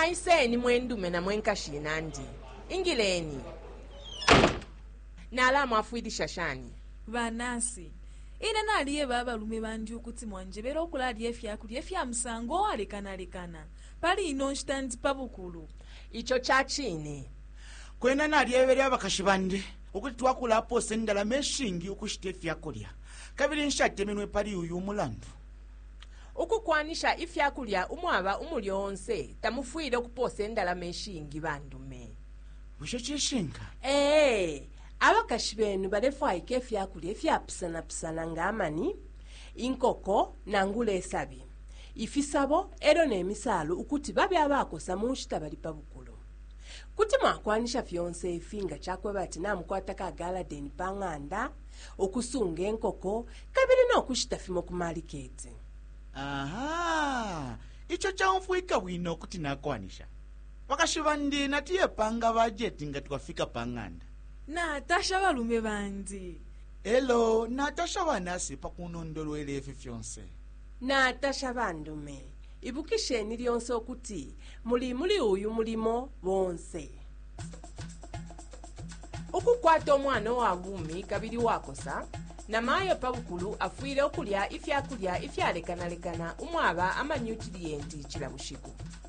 mwaiseni mwendume na mwenkashina ndi ingileni nala mwafuidisha shani banasi ine naliye babalume bandi okuti mwanjebera okulalya efyakulya efya musango alekanalekana pali ino nshitandi pabukulu icho chachine kwena nalyeberya bakashi bande okuti twakulapo sendala meshingi ukushita efyakulya kabiri nshatemenwe pali uyu mulandu ukukwanisha ifyakulya umwaba umulyonse tamufuile okuposa endala meshingi bandume usho chishinga abakashi benu balefwaika efyakulya efyapisana ng'amani inkoko nangula esabi ifisabo ero n'emisaalo ukuti babya bakosa munshita bali pabukulu kuti mwakwanisha fyonse efi nga chakwe bati namukwatako agaladeni pang'anda okusunga enkoko kabiri n'okushita fimo ku maliketi. aha icho chaumfuika wino kuti nakwanisha bakashi bandi natiye panga bajeti nga twafika pang'anda natasha balume bandi elo natasha banasi pakunondolwele efi fyonse natasha bandume ibukisheni lyonse okuti muli uyu mulimo bonse ukukwata omwana wa bumi kabiri wakosa namayo pabukulu afuile okulya ifyakulya ifyalekanalekana umwaba amanyutiliyenti chilabushiku